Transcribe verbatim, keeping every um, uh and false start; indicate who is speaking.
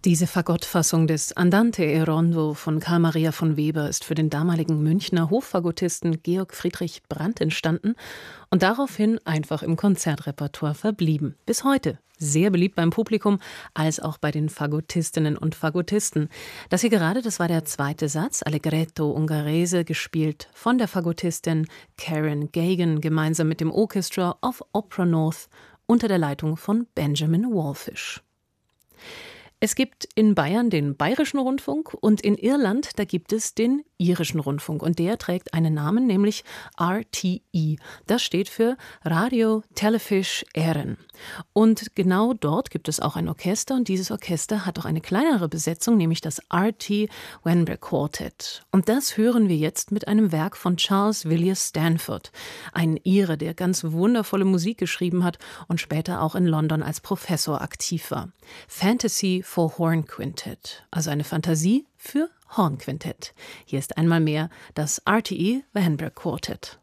Speaker 1: Diese Fagottfassung des Andante e Rondo von Karl Maria von Weber ist für den damaligen Münchner Hoffagottisten Georg Friedrich Brandt entstanden und daraufhin einfach im Konzertrepertoire verblieben. Bis heute sehr beliebt beim Publikum, als auch bei den Fagottistinnen und Fagottisten. Das hier gerade, das war der zweite Satz, Allegretto Ungherese, gespielt von der Fagottistin Karen Gagan, gemeinsam mit dem Orchestra of Opera North unter der Leitung von Benjamin Wallfisch. Es gibt in Bayern den Bayerischen Rundfunk und in Irland, da gibt es den Irischen Rundfunk. Und der trägt einen Namen, nämlich R T E. Das steht für Radio Telefís Éireann. Und genau dort gibt es auch ein Orchester. Und dieses Orchester hat auch eine kleinere Besetzung, nämlich das R T Wenbury Quartet. Und das hören wir jetzt mit einem Werk von Charles Villiers Stanford. Ein Ire, der ganz wundervolle Musik geschrieben hat und später auch in London als Professor aktiv war. Fantasy for Horn Quintet, also eine Fantasie für Hornquintett. Hier ist einmal mehr das R T E Wenbury Quartet.